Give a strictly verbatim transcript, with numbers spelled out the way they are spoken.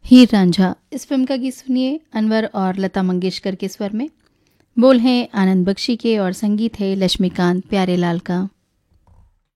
हीर रांझा इस फिल्म का गीत सुनिए अनवर और लता मंगेशकर के स्वर में। बोल हैं आनंद बख्शी के और संगीत है लक्ष्मीकांत प्यारेलाल का।